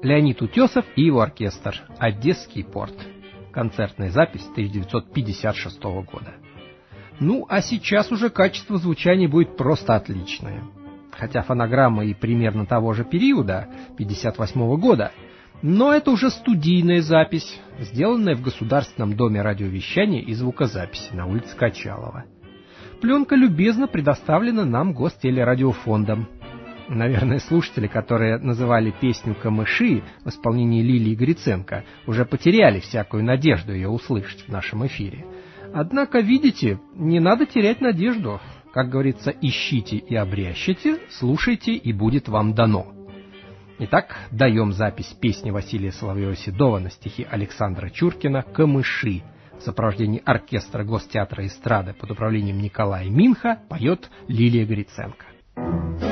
Леонид Утесов и его оркестр «Одесский порт». Концертная запись 1956 года. Ну, а сейчас уже качество звучания будет просто отличное. Хотя фонограмма и примерно того же периода, 1958 года, но это уже студийная запись, сделанная в Государственном доме радиовещания и звукозаписи на улице Качалова. Пленка любезно предоставлена нам Гостелерадиофондом. Наверное, слушатели, которые называли песню «Камыши» в исполнении Лилии Гриценко, уже потеряли всякую надежду ее услышать в нашем эфире. Однако, видите, не надо терять надежду. Как говорится, ищите и обрящите, слушайте и будет вам дано. Итак, даем запись песни Василия Соловьева-Седова на стихи Александра Чуркина «Камыши». В сопровождении оркестра Гостеатра эстрады под управлением Николая Минха поет Лилия Гриценко.